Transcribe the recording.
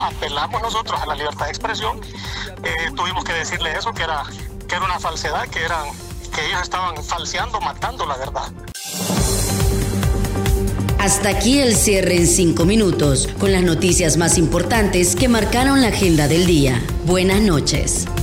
Apelamos nosotros a la libertad de expresión, tuvimos que decirle eso, que era una falsedad, que ellos estaban falseando, matando la verdad. Hasta aquí el cierre en 5 minutos, con las noticias más importantes que marcaron la agenda del día. Buenas noches.